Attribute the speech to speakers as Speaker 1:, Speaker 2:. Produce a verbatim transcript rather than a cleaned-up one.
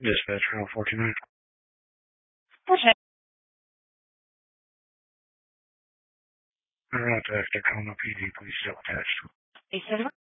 Speaker 1: Dispatch Route forty-nine.
Speaker 2: Okay.
Speaker 1: Route to Tacoma P D, please still attached.
Speaker 2: Eight seven.